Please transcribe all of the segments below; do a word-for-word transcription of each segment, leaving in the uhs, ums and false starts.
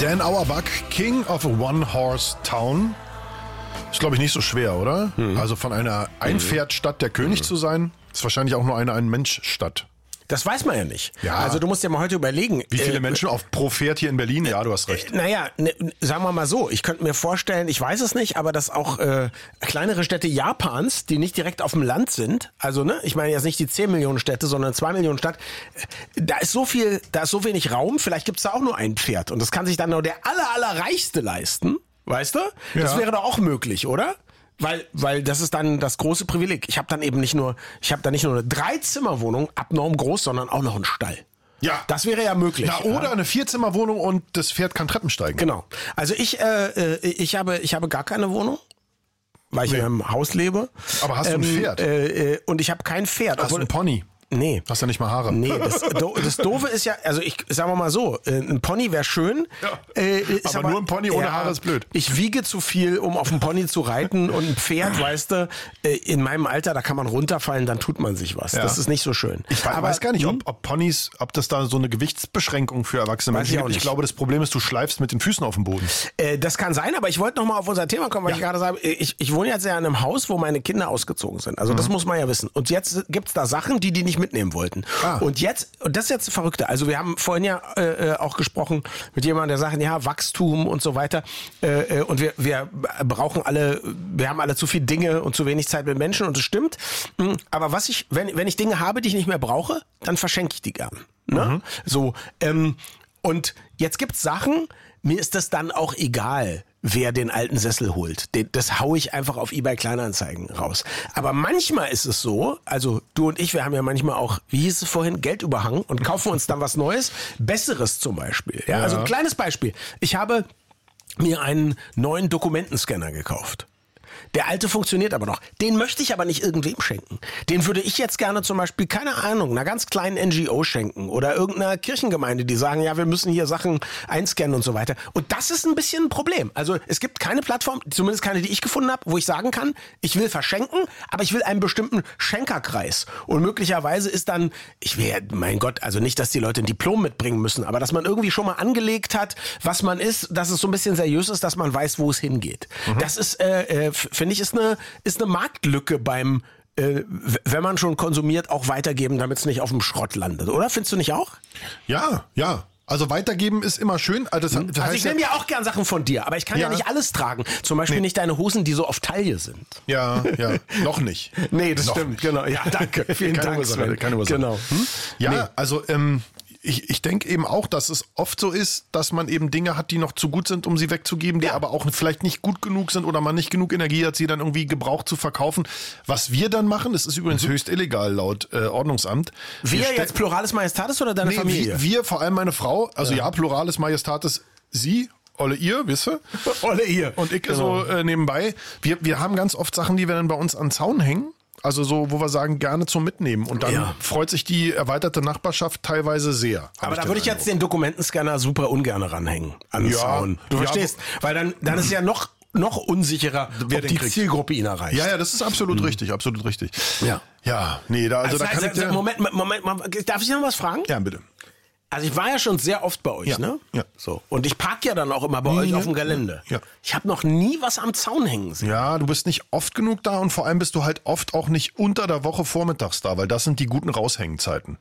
Dan Auerbach, King of a One-Horse Town. Ist, glaube ich, nicht so schwer, oder? Mhm. Also von einer Einpferdstadt der König mhm. zu sein, ist wahrscheinlich auch nur eine Ein-Mensch-Stadt. Das weiß man ja nicht. Ja. Also du musst dir mal heute überlegen. Wie viele äh, Menschen auf pro Pferd hier in Berlin? Ja, du hast recht. Äh, naja, ne, sagen wir mal so, ich könnte mir vorstellen, ich weiß es nicht, aber dass auch äh, kleinere Städte Japans, die nicht direkt auf dem Land sind, also ne, ich meine jetzt nicht die zehn Millionen Städte, sondern zwei Millionen Stadt, äh, da ist so viel, da ist so wenig Raum, vielleicht gibt's da auch nur ein Pferd und das kann sich dann nur der aller, aller Reichste leisten, weißt du? Ja. Das wäre doch auch möglich, oder? Weil, weil das ist dann das große Privileg. Ich habe dann eben nicht nur, ich habe dann nicht nur eine Dreizimmerwohnung, abnorm groß, sondern auch noch einen Stall. Ja. Das wäre ja möglich. Na, oder ja. eine Vierzimmerwohnung und das Pferd kann Treppen steigen. Genau. Also ich, äh, ich habe, ich habe gar keine Wohnung, weil ich nee. in einem Haus lebe. Aber hast du ein ähm, Pferd? Äh, und ich habe kein Pferd. Hast du ein Pony? Nee. Hast ja nicht mal Haare. Nee, das, das Doofe ist ja, also ich sagen wir mal so, ein Pony wäre schön. Ja. Äh, ist aber, aber nur ein Pony ohne ja, Haare ist blöd. Ich wiege zu viel, um auf dem Pony zu reiten und ein Pferd, weißt du, in meinem Alter, da kann man runterfallen, dann tut man sich was. Ja. Das ist nicht so schön. Ich weiß, aber, weiß gar nicht, ob, ob Ponys, ob das da so eine Gewichtsbeschränkung für erwachsene Menschen gibt. Ich glaube, das Problem ist, du schleifst mit den Füßen auf dem Boden. Äh, das kann sein, aber ich wollte noch mal auf unser Thema kommen, weil ja. ich gerade sage, ich, ich wohne jetzt ja in einem Haus, wo meine Kinder ausgezogen sind. Also mhm. das muss man ja wissen. Und jetzt gibt's da Sachen, die die nicht mitnehmen wollten. Ah. Und jetzt, und das ist jetzt das Verrückte, also wir haben vorhin ja äh, auch gesprochen mit jemandem, der sagt, ja, Wachstum und so weiter äh, und wir, wir brauchen alle, wir haben alle zu viel Dinge und zu wenig Zeit mit Menschen und das stimmt, aber was ich, wenn, wenn ich Dinge habe, die ich nicht mehr brauche, dann verschenke ich die gern. Ne? Mhm. So, ähm, und jetzt gibt's Sachen, mir ist das dann auch egal, wer den alten Sessel holt. Das hau ich einfach auf eBay Kleinanzeigen raus. Aber manchmal ist es so, also du und ich, wir haben ja manchmal auch, wie hieß es vorhin, Geldüberhang und kaufen uns dann was Neues, Besseres zum Beispiel. Ja, ja. Also ein kleines Beispiel. Ich habe mir einen neuen Dokumentenscanner gekauft. Der alte funktioniert aber noch. Den möchte ich aber nicht irgendwem schenken. Den würde ich jetzt gerne zum Beispiel, keine Ahnung, einer ganz kleinen N G O schenken oder irgendeiner Kirchengemeinde, die sagen, ja, wir müssen hier Sachen einscannen und so weiter. Und das ist ein bisschen ein Problem. Also es gibt keine Plattform, zumindest keine, die ich gefunden habe, wo ich sagen kann, ich will verschenken, aber ich will einen bestimmten Schenkerkreis. Und möglicherweise ist dann, ich will ja, mein Gott, also nicht, dass die Leute ein Diplom mitbringen müssen, aber dass man irgendwie schon mal angelegt hat, was man ist, dass es so ein bisschen seriös ist, dass man weiß, wo es hingeht. Mhm. Das ist, äh, äh, finde ich, ist eine, ist eine Marktlücke beim, äh, wenn man schon konsumiert, auch weitergeben, damit es nicht auf dem Schrott landet, oder? Findest du nicht auch? Ja, ja. Also weitergeben ist immer schön. Also, das, das also ich nehme ja auch gern Sachen von dir, aber ich kann ja, ja nicht alles tragen. Zum Beispiel nee. nicht deine Hosen, die so auf Taille sind. Ja, ja, noch nicht. Nee, das noch stimmt, nicht. genau. Ja, danke. Vielen keine Dank, Ursache, Sven. keine Ursache. Genau. Hm? Ja, nee. also ähm, ich, ich denke eben auch, dass es oft so ist, dass man eben Dinge hat, die noch zu gut sind, um sie wegzugeben, die ja. aber auch vielleicht nicht gut genug sind oder man nicht genug Energie hat, sie dann irgendwie gebraucht zu verkaufen. Was wir dann machen, das ist übrigens mhm. höchst illegal laut äh, Ordnungsamt. Wir, wir jetzt Pluralis Majestatis oder deine nee, Familie? Wir, wir, vor allem meine Frau, also ja, ja Pluralis Majestatis, sie, Olle ihr, wisst ihr? Olle ihr. Und ich genau. so äh, nebenbei. Wir, wir haben ganz oft Sachen, die wir dann bei uns an den Zaun hängen. Also so, wo wir sagen, gerne zum Mitnehmen. Und dann ja. freut sich die erweiterte Nachbarschaft teilweise sehr. Aber da würde ich jetzt den Dokumentenscanner super ungern ranhängen an den ja, Zaun. Du ja, verstehst? Weil dann, dann ist ja noch, noch unsicherer, wer ob die kriegt. Zielgruppe ihn erreicht. Ja, ja, das ist absolut mhm. richtig, absolut richtig. Ja. Ja, nee, da, also, also da kann also, ich dir... Moment, Moment, Moment, darf ich noch was fragen? Ja, bitte. Also ich war ja schon sehr oft bei euch, ja, ne? Ja. So. Und ich park ja dann auch immer bei ja, euch auf dem Gelände. Ja. Ich habe noch nie was am Zaun hängen sehen. Ja, du bist nicht oft genug da und vor allem bist du halt oft auch nicht unter der Woche vormittags da, weil das sind die guten Raushängenzeiten.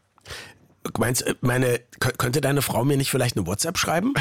Meinst du, meine, könnte deine Frau mir nicht vielleicht eine WhatsApp schreiben?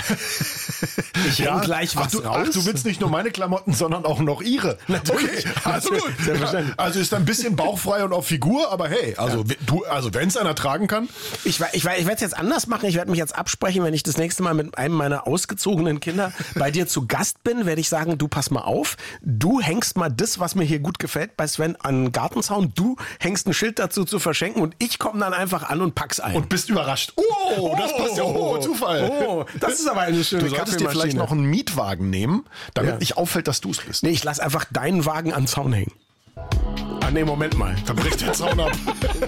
Ich ja, häng gleich was ach, du, raus. Ach, du willst nicht nur meine Klamotten, sondern auch noch ihre. Natürlich. Okay, also gut. Ja, also ist ein bisschen bauchfrei und auf Figur, aber hey, also ja. du, also wenn es einer tragen kann. Ich, ich, ich werde es jetzt anders machen. Ich werde mich jetzt absprechen, wenn ich das nächste Mal mit einem meiner ausgezogenen Kinder bei dir zu Gast bin, werde ich sagen, du pass mal auf, du hängst mal das, was mir hier gut gefällt bei Sven an den Gartenzaun, du hängst ein Schild dazu zu verschenken und ich komme dann einfach an und pack's ein. Und bist überrascht. Oh, das passt ja. Oh, Zufall. Oh, das ist aber eine schöne Du solltest dir vielleicht noch einen Mietwagen nehmen, damit ja. nicht auffällt, dass du es bist. Nee, ich lass einfach deinen Wagen an den Zaun hängen. Ah, nee, Moment mal. Da bricht der Zaun ab.